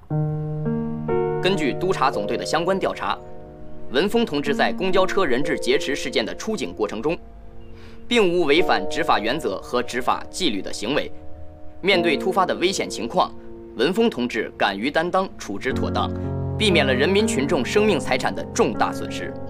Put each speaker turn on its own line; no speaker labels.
根据督察总队的相关调查，文峰同志在公交车人质劫持事件的出警过程中，并无违反执法原则和执法纪律的行为。面对突发的危险情况，文峰同志敢于担当，处置妥当，避免了人民群众生命财产的重大损失。